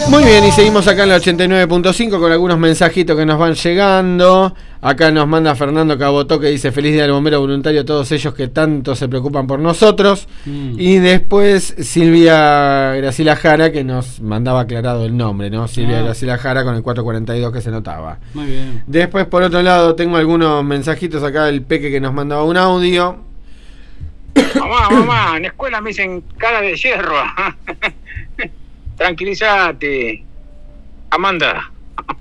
Muy bien, y seguimos acá en la 89.5 con algunos mensajitos que nos van llegando. Acá nos manda Fernando Cabotó, que dice: feliz día del bombero voluntario a todos ellos que tanto se preocupan por nosotros. Y después Silvia Graciela Jara, que nos mandaba aclarado el nombre, ¿no? Silvia Graciela Jara con el 442 que se notaba. Muy bien. Después, por otro lado, tengo algunos mensajitos acá del Peque que nos mandaba un audio. Mamá, en la escuela me dicen cara de hierro. Tranquilízate, Amanda.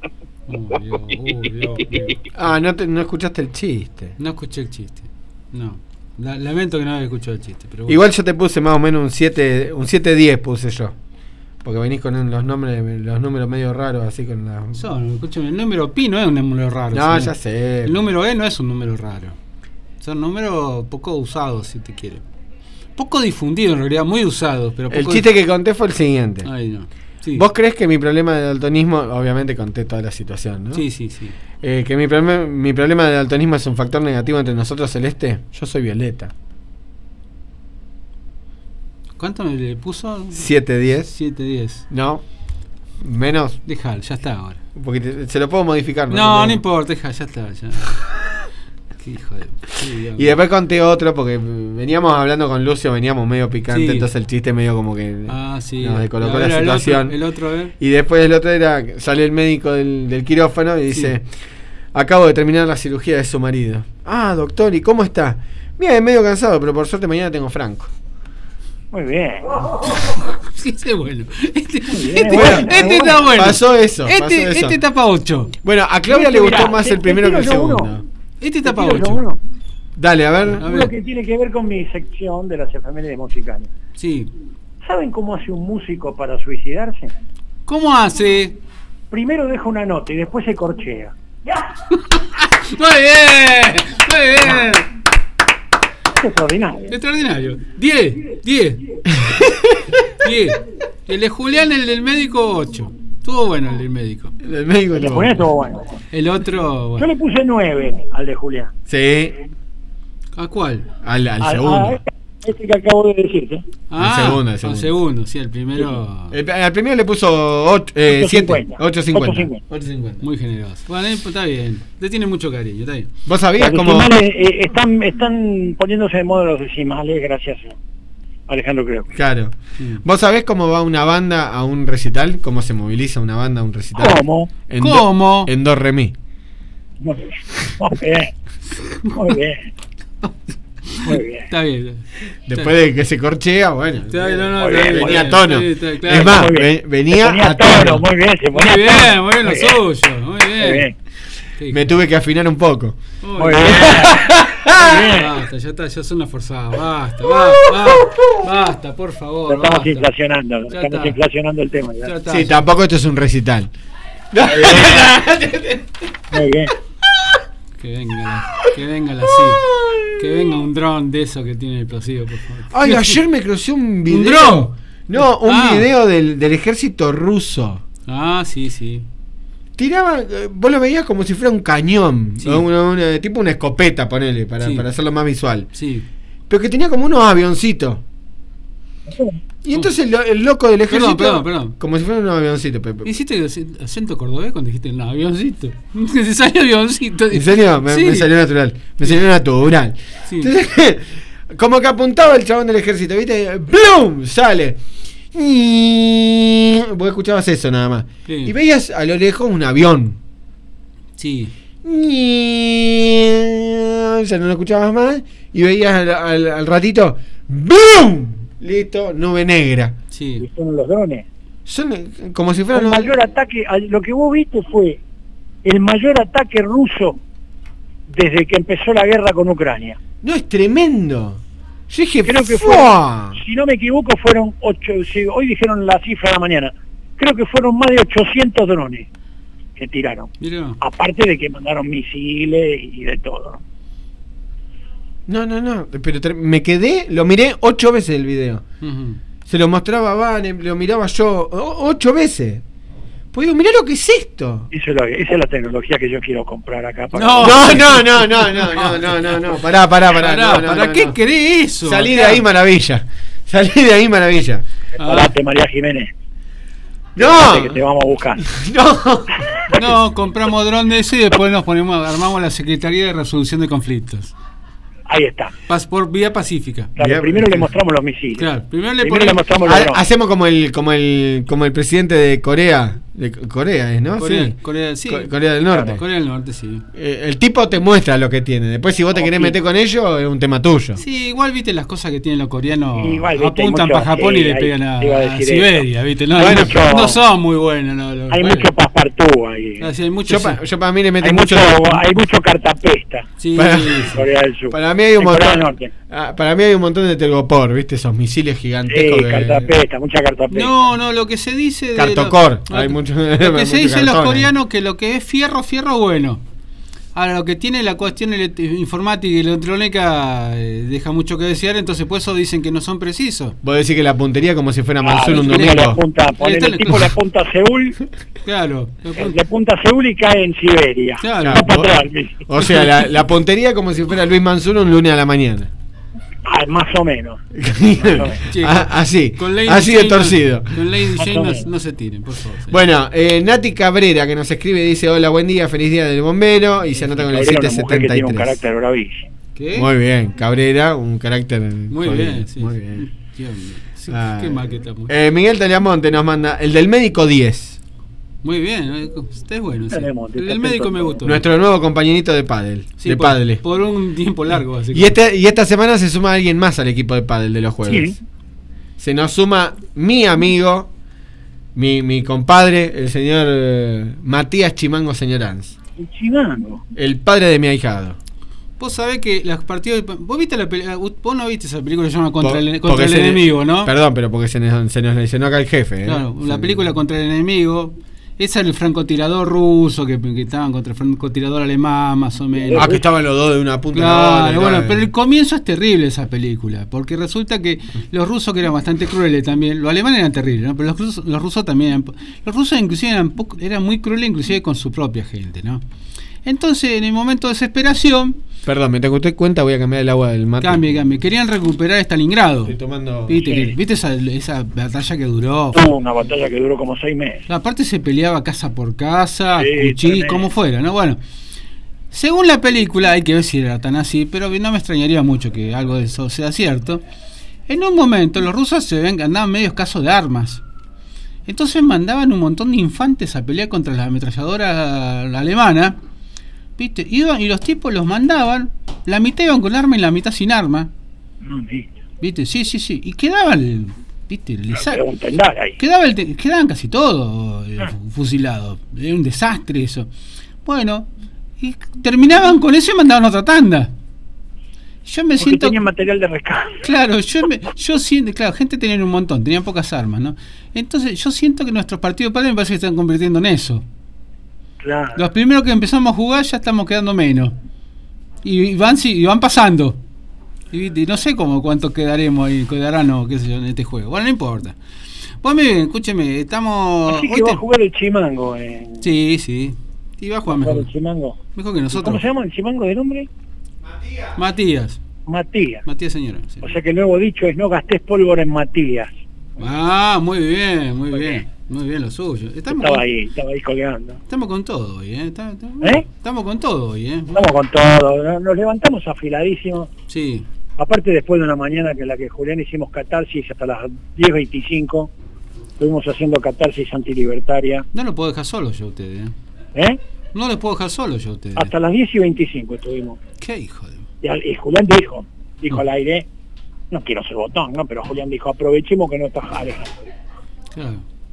Ah, no escuchaste el chiste. No escuché el chiste. No. Lamento que no haya escuchado el chiste. Pero bueno. Igual yo te puse más o menos un 7-10 puse yo. Porque venís con los números medio raros, así con la... Escúchame, el número pi no es un número raro. No, ya sé. El número E no es un número raro. Son números poco usados, si te quiere. Poco difundidos, en realidad, muy usados. Pero poco el chiste que conté fue el siguiente. Ay, no. Sí. ¿Vos crees que mi problema de daltonismo, obviamente conté toda la situación, ¿no? Sí. Que mi problema de daltonismo es un factor negativo entre nosotros, Celeste? Yo soy violeta. ¿Cuánto me le puso? 7-10. 7-10. No, menos. Déjalo, ya está ahora. Porque se lo puedo modificar. No importa, ya está. Ya. Qué hijo de... Y después conté otro, porque veníamos hablando con Lucio, veníamos medio picante, Sí. Entonces el chiste medio como que sí. nos descolocó A ver, la situación. El otro, a ver. Y después el otro era, sale el médico del quirófano y dice: acabo de terminar la cirugía de su marido. Ah, doctor, ¿y cómo está? Bien, medio cansado, pero por suerte mañana tengo Franco. Muy bien. Sí, ese es bueno. Este Bueno, está bueno. Pasó eso. Este tapa 8. Bueno, a Claudia le gustó más el primero que el segundo. Este tapa 8. Dale, a ver. Uno que tiene que ver con mi sección de las efemérides musicales. Sí. ¿Saben cómo hace un músico para suicidarse? ¿Cómo hace? Primero deja una nota y después se corchea. Muy bien. Extraordinario. 10. El de Julián, el del médico, 8. Estuvo bueno el del médico. El del médico El de Julián estuvo bueno. El otro, bueno. Yo le puse 9 al de Julián. Sí. ¿A cuál? Al segundo. Este que acabo de decirte. El segundo, sí, el primero. Al primero le puso 7. 8.50. Muy generoso. Bueno, está bien. Le tiene mucho cariño, está bien. ¿Vos sabías Los cómo? están poniéndose de moda los decimales, gracias a Alejandro Creo. Claro. ¿Vos sabés cómo va una banda a un recital? ¿Cómo se moviliza una banda a un recital? ¿Cómo? En do re mi. Muy bien. Está bien. Después de que se corchea, bueno. Venía a tono. Claro. Es más, venía a tono. Muy bien, muy bien lo suyo. Muy bien. Me tuve que afinar un poco. Muy bien. Basta, ya está, ya son las forzadas. Basta, por favor. Estamos inflacionando el tema. Ya. Sí, tampoco esto es un recital. Muy bien. Que venga la que venga un dron de eso que tiene el explosivo, por favor. Ay, ayer me crucé un video. ¿Un dron? No, un video del ejército ruso. Sí. Tiraba, vos lo veías como si fuera un cañón, sí. Tipo una escopeta, ponele, para hacerlo más visual. Sí. Pero que tenía como unos avioncitos. Y entonces el loco del ejército. Perdón. Como si fuera un avioncito. ¿Hiciste acento cordobés cuando dijiste un avioncito? Se salió avioncito. ¿En serio? Me salió natural. Sí. Entonces, como que apuntaba el chabón del ejército, ¿viste? ¡Blum! Sale. Vos escuchabas eso nada más. Sí. Y veías a lo lejos un avión. Sí. Ya no lo escuchabas más. Y veías al ratito. ¡Blum! Listo, nube negra. Sí. Son los drones. Son como si fueran el mayor ataque. Lo que vos viste fue el mayor ataque ruso desde que empezó la guerra con Ucrania. No, es tremendo. Yo dije, creo que fueron, si no me equivoco, fueron 8. Hoy dijeron la cifra de la mañana. Creo que fueron más de 800 drones que tiraron. Mirá. Aparte de que mandaron misiles y de todo. No, pero me quedé, lo miré 8 veces el video. Se lo mostraba a Vane, lo miraba yo 8 veces. Pues digo, mirá lo que es esto. Esa es la tecnología que yo quiero comprar acá. No. Pará. ¿Para qué querés eso? Salí de ahí, maravilla. Preparate, María Jiménez. ¡No! Que te vamos a buscar. No. No, compramos dron de eso y después armamos la Secretaría de Resolución de Conflictos. Ahí está. Por vía pacífica. Claro, Bien. primero le mostramos los misiles. Claro, primero le Primero le ponemos mostramos los drones. Hacemos como el presidente de Corea. De Corea, ¿no? Corea, Sí. Corea, sí. Corea del Norte. Corea del Norte, sí. El tipo te muestra lo que tiene. Después, si vos te querés meter con ellos, es un tema tuyo. Sí, igual viste las cosas que tienen los coreanos. Igual, viste, apuntan hay mucho- para Japón y sí, le ahí pegan te iba a a decir Siberia, viste. No, Bueno, no son muy buenos. No, Hay bueno. mucho paspartú ahí. Ah, sí, hay mucho. Yo para mí le meto Hay mucho. mucho cartapesta. Sí, Para- sí, sí. Corea del Sur. Para mí hay un En Corea del montón. Norte. Para mí hay un montón de telgopor, ¿viste? Esos misiles gigantescos. Sí, cartapesta, mucha cartapesta. No, lo que se dice. Cartocor. Lo Hay mucho. que se mucho dice los cartón, coreanos que lo que es fierro bueno. Ahora, lo que tiene la cuestión informática y electrónica deja mucho que desear, entonces por eso dicen que no son precisos. Vos decís que la puntería como si fuera Mansur un el tipo le domingo. apunta, ponele, el tipo le apunta a Seúl, Claro. le apunta a Seúl y cae en Siberia. Claro. No para atrás, ¿viste? O sea, la puntería como si fuera Luis Mansur un lunes a la mañana. Más o menos. Sí, Así Lady de Jane torcido. Con Lady Más Jane o menos. no se tiren, por favor. Sí. Bueno, Nati Cabrera que nos escribe dice: hola, buen día, feliz día del bombero. Y se anota con el Cabrera, una mujer que tiene un 773. carácter bravísimo. ¿Qué? Muy bien, Cabrera, un carácter. Muy jodido. bien, sí. Muy bien. Dios mío. Sí, Ah. qué mal que estamos. Miguel Telemonte nos manda el del médico 10. Muy bien, usted es bueno. Sí. Tenemos, El médico me gustó. Nuestro nuevo compañerito de pádel. Sí, de por, pádel. por un tiempo largo. Así Y esta semana se suma alguien más al equipo de pádel de los jueves. Sí. Se nos suma mi amigo, mi compadre, el señor Matías Chimango Señoranz, El chimango. el padre de mi ahijado. Vos sabés que los partidos. Vos viste vos no viste esa película que se llama Contra el Porque enemigo, ¿no? Perdón, pero porque se nos lesionó acá el jefe. Claro, la película Contra el enemigo. Ese era el francotirador ruso que estaban contra el francotirador alemán, más o menos. Que estaban los dos de una punta. Claro, bueno, pero el comienzo es terrible esa película, porque resulta que los rusos, que eran bastante crueles también, los alemanes eran terribles, ¿no? Pero los rusos también eran, los rusos inclusive eran muy crueles inclusive con su propia gente, ¿no? Entonces, en el momento de desesperación, Perdón, me tengo usted cuenta, voy a cambiar el agua del mate. cambie, querían recuperar Stalingrado. Estoy tomando. ¿Viste esa batalla que duró? Tuvo una batalla que duró como 6 meses. Aparte se peleaba casa por casa, Sí, cuchillo, tremendo. como fuera, ¿no? Bueno, según la película, hay que ver si era tan así, pero no me extrañaría mucho que algo de eso sea cierto. En un momento los rusos se ven que andaban medio escasos de armas. Entonces mandaban un montón de infantes a pelear contra la ametralladora alemana. ¿Viste? Iban y los tipos los mandaban, la mitad iban con arma y la mitad sin arma. No, sí. ¿Viste? Sí. Y quedaban, ¿viste? Pero un tendal ahí. Quedaban casi todos fusilados. Era un desastre eso. Bueno, y terminaban con eso y mandaban otra tanda. Yo me Porque siento. tenían material de rescate. Claro, yo siento, claro, gente tenían un montón, tenían pocas armas, ¿no? Entonces yo siento que nuestros partidos de pádel me parece que se están convirtiendo en eso. Claro. Los primeros que empezamos a jugar ya estamos quedando menos. Y van pasando. Y no sé cuánto quedarán o qué sé yo en este juego. Bueno, no importa. Pues miren, escúcheme, estamos. Así que va a jugar el chimango. Sí. Y va a jugar ¿Va a jugar mejor. el chimango? Mejor que nosotros. ¿Cómo se llama el chimango de nombre? Matías. Matías. Señora. Sí. O sea que el nuevo dicho es: no gastés pólvora en Matías. Muy bien. Muy bien lo suyo. Estaba ahí colgando. Estamos con todo hoy, ¿eh? Estamos con todo hoy, ¿eh? Estamos con todo. Nos levantamos afiladísimos. Sí. Aparte, después de una mañana que en la que Julián hicimos catarsis hasta las 10:25, estuvimos haciendo catarsis antilibertaria. No lo puedo dejar solo yo a ustedes, ¿eh? No les puedo dejar solo yo a ustedes. Hasta las 10:25 estuvimos. ¿Qué hijo de...? Y Julián dijo al aire, no quiero ser botón, ¿no? Pero Julián dijo, aprovechemos que no está Alejandro. Claro.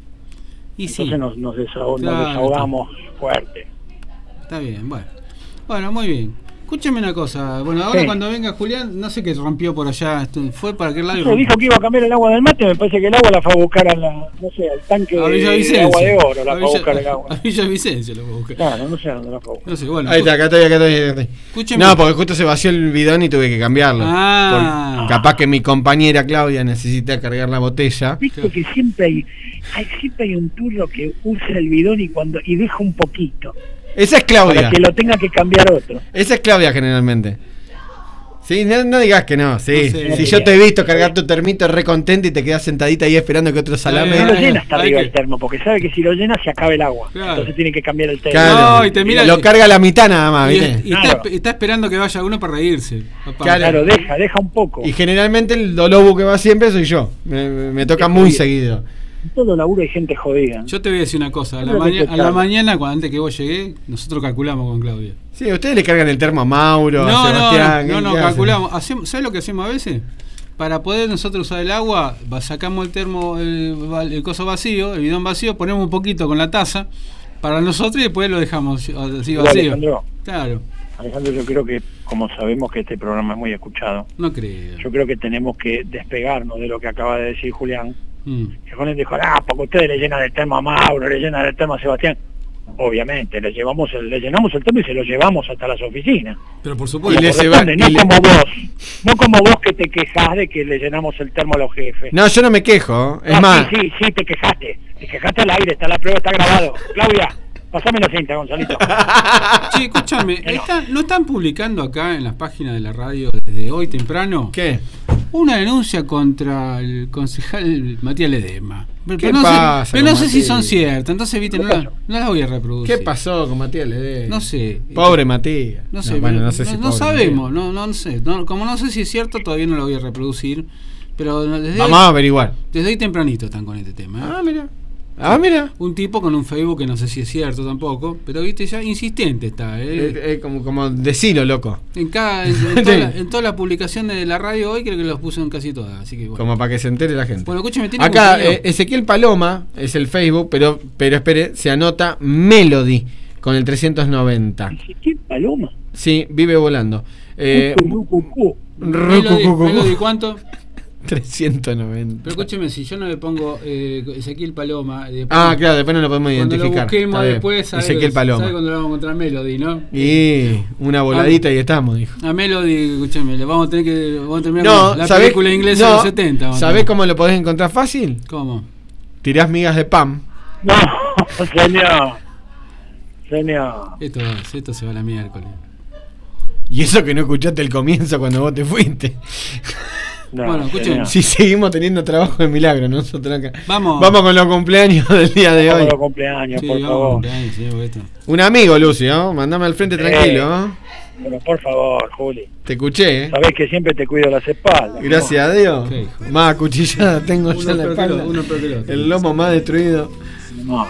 Y Entonces sí. nos Claro, desahogamos fuerte. Está bien, bueno, muy bien. Escúcheme una cosa. Bueno, ahora Sí. cuando venga Julián, no sé qué rompió por allá. ¿Fue para aquel lado? Se dijo que iba a cambiar el agua del mate, me parece que el agua la fue a buscar al tanque A Villa de Vicencia. agua de oro, la A fue a buscar el agua. A Villa Vicencia lo fue a buscar. Claro, no sé a dónde la fue a buscar. No sé, bueno. Ahí está, acá estoy. Escúcheme. No, porque justo se vació el bidón y tuve que cambiarlo. Ah. Porque capaz que mi compañera Claudia necesita cargar la botella. Viste que siempre hay un turno que usa el bidón y deja un poquito. Esa es Claudia. Para que lo tenga que cambiar otro. Esa es Claudia generalmente. Sí, no digas que no, sí. No sé. Si yo te he visto cargar tu termito re contento y te quedas sentadita ahí esperando que otro salame. No lo llena hasta arriba el termo, porque sabe que si lo llena se acaba el agua. Claro. Entonces tiene que cambiar el termo. Claro, No, y te mira- lo carga a la mitad nada más, ¿viste? Y Claro. está esperando que vaya uno para reírse. Papá. Claro. Claro, deja un poco. Y generalmente el dolobu que va siempre soy yo. Me toca muy seguido. En todo laburo hay gente jodida. Yo te voy a decir una cosa. A la, Creo que a la claro. mañana, cuando antes que vos llegué, nosotros calculamos con Claudia. Sí, ustedes le cargan el termo a Mauro, a Sebastián. No, ¿qué hacen? calculamos. ¿Sabes lo que hacemos a veces? Para poder nosotros usar el agua, sacamos el termo, el coso vacío, el bidón vacío, ponemos un poquito con la taza para nosotros y después lo dejamos así vacío. Alejandro, Claro, Alejandro, yo creo que, como sabemos que este programa es muy escuchado, no creo. yo creo que tenemos que despegarnos de lo que acaba de decir Julián. Mm. Que Julián dijo, porque ustedes le llenan el termo a Mauro, le llenan el termo a Sebastián. Obviamente, le llenamos el termo y se lo llevamos hasta las oficinas. Pero por Y supuesto. le Corresponde, se va- no como vos que te quejás de que le llenamos el termo a los jefes. No, yo no me quejo. Es Ah, más, sí, te quejaste al aire, está la prueba, está grabado. Claudia, pasame la cinta, Gonzalito. Che, escúchame, ¿no están publicando acá en las páginas de la radio desde hoy temprano ¿qué? una denuncia contra el concejal Matías Ledesma? ¿Qué no pasa sé, pero no con sé si Matías? son ciertas, entonces viste, no las voy a reproducir. ¿Qué pasó con Matías Ledesma? No sé. Pobre Matías. No sé, bueno, no sé si no pobre sabemos, no sé. Como no sé si es cierto, todavía no lo voy a reproducir. Pero desde Vamos a averiguar. desde hoy tempranito están con este tema. ¿eh? Mira. Un tipo con un Facebook que no sé si es cierto tampoco, pero viste, ya insistente está. Como decilo, loco. En toda la publicación de la radio hoy creo que los puso en casi todas. Así que bueno. Como para que se entere la gente. Bueno, escúchame, tiene Acá, contenido. Ezequiel Paloma es el Facebook, pero espere, se anota Melody con el 390. ¿Qué paloma? Sí, vive volando. Melody, ¿cuánto? 390. Pero escúcheme, si yo no le pongo Ezequiel Paloma. Claro, después no lo podemos cuando identificar. lo busquemos Está bien. después, Ezequiel Paloma. ¿sabe cuando lo vamos a encontrar Melody, no? Y una voladita y estamos, dijo. A Melody, escúchame, le vamos a tener que terminar No, con la ¿sabés? película inglesa de los 70. ¿Sabés cómo lo podés encontrar fácil? ¿Cómo? Tirás migas de pan. No, señor. Esto se va a la miércoles. Y eso que no escuchaste el comienzo cuando vos te fuiste. No, Bueno, escuchen. señor. Si seguimos teniendo trabajo de milagro nosotros acá. Vamos con los cumpleaños del día de Vamos hoy. a los cumpleaños, Sí, por vamos, favor. cumpleaños, sí, esto. Un amigo, Lucio, mandame al frente tranquilo. Pero por favor, Juli. Te escuché, Sabés que siempre te cuido las espaldas. Gracias a Dios. Qué hijo. Más acuchillada tengo Uno ya en la peor que el espalda. otro, uno peor que el otro. El lomo más destruido. No.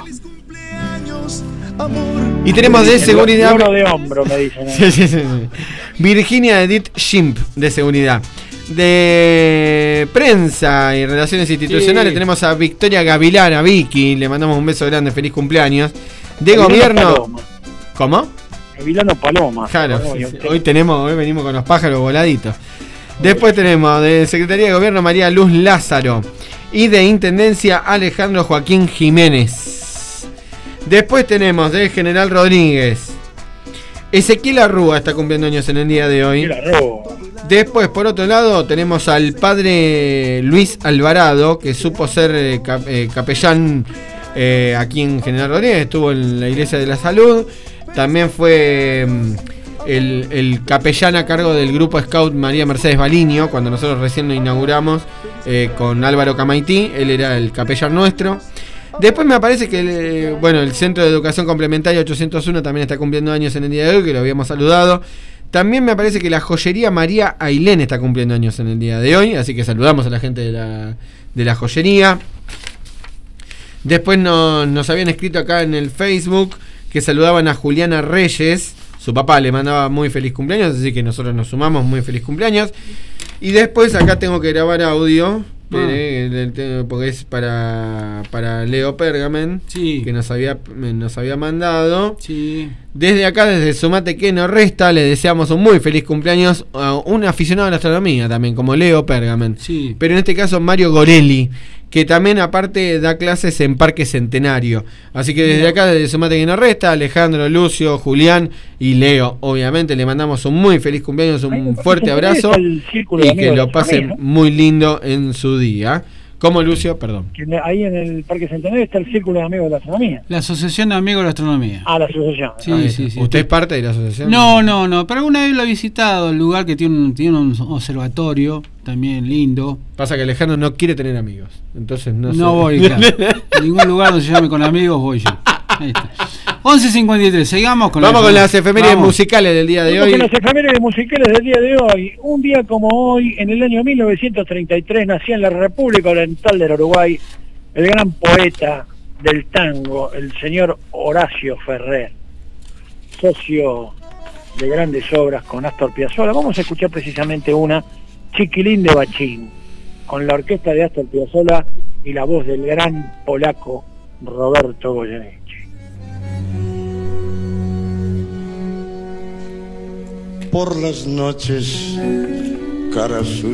Y tenemos de seguridad. Uno de hombro, me dicen. Sí. Virginia Edith Schimp, de seguridad. De prensa y relaciones institucionales tenemos a Victoria Gavilar, a Vicky, le mandamos un beso grande, feliz cumpleaños. De gobierno. Paloma. ¿Cómo? Gavilano Paloma. Claro, ¿no? sí, Y sí. usted- Hoy venimos con los pájaros voladitos. Después tenemos de Secretaría de Gobierno María Luz Lázaro y de Intendencia Alejandro Joaquín Jiménez. Después tenemos de General Rodríguez. Ezequiel Arrúa está cumpliendo años en el día de hoy. Y la roba. Después, por otro lado, tenemos al padre Luis Alvarado, que supo ser capellán aquí en General Rodríguez, estuvo en la Iglesia de la Salud. También fue el capellán a cargo del grupo Scout María Mercedes Baliño, cuando nosotros recién lo inauguramos con Álvaro Camaití, él era el capellán nuestro. Después me aparece que el Centro de Educación Complementaria 801 también está cumpliendo años en el día de hoy, que lo habíamos saludado. También me aparece que la joyería María Ailén está cumpliendo años en el día de hoy, así que saludamos a la gente de la joyería. Después nos habían escrito acá en el Facebook que saludaban a Juliana Reyes, su papá le mandaba muy feliz cumpleaños, así que nosotros nos sumamos muy feliz cumpleaños. Y después acá tengo que grabar audio, porque es para Leo Pergamen, Sí. que nos había mandado. Sí. Desde acá, desde Sumate que no resta, le deseamos un muy feliz cumpleaños a un aficionado a la astronomía también, como Leo Pergamen. Sí. Pero en este caso Mario Gorelli, que también aparte da clases en Parque Centenario. Así que desde acá, desde Sumate que no resta, Alejandro, Lucio, Julián y Leo, obviamente le mandamos un muy feliz cumpleaños, un fuerte abrazo El círculo de y que amigos lo de pasen familia, ¿no? muy lindo en su día. ¿Cómo, Lucio? Perdón. Ahí en el Parque Centenario está el Círculo de Amigos de la Astronomía. La Asociación de Amigos de la Astronomía. Ah, la asociación. Sí. ¿Usted es parte de la asociación? No, pero alguna vez lo he visitado, el lugar que tiene un observatorio también lindo. Pasa que Alejandro no quiere tener amigos, entonces no sé. Voy, claro. En ningún lugar donde se llame con amigos voy yo. Ahí está. 11:53, sigamos con Vamos con las efemérides musicales del día de hoy. Con las efemérides musicales del día de hoy. Un día como hoy, en el año 1933, nacía en la República Oriental del Uruguay el gran poeta del tango, el señor Horacio Ferrer, socio de grandes obras con Astor Piazzolla. Vamos a escuchar precisamente una, Chiquilín de Bachín, con la orquesta de Astor Piazzolla y la voz del gran polaco Roberto Goyeneche. Por las noches, cara suya